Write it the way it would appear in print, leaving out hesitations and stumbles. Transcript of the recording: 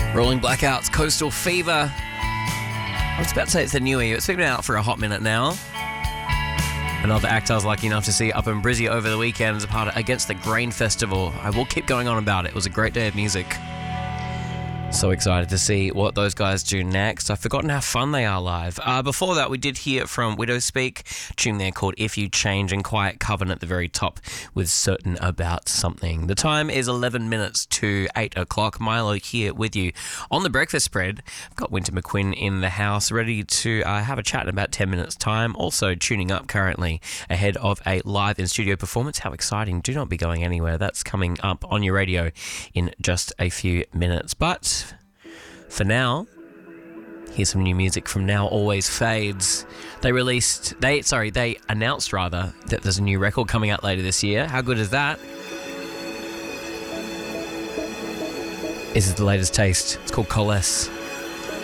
Rolling Blackouts, Coastal Fever. I was about to say it's the new year. It's been out for a hot minute now. Another act I was lucky enough to see up in Brizzy over the weekend as a part of Against the Grain Festival. I will keep going on about it. It was a great day of music. So excited to see what those guys do next. I've forgotten how fun they are live. Before that, we did hear from Widowspeak, a tune there called If You Change, and Quiet Coven at the very top with Certain About Something. The time is 11 minutes to 8 o'clock. Milo here with you on the breakfast spread. I've got Winter McQuinn in the house, ready to have a chat in about 10 minutes' time. Also tuning up currently ahead of a live in-studio performance. How exciting. Do not be going anywhere. That's coming up on your radio in just a few minutes. But for now, here's some new music from Now Always Fades. They announced that there's a new record coming out later this year. How good is that? This is the latest taste. It's called Coalesce.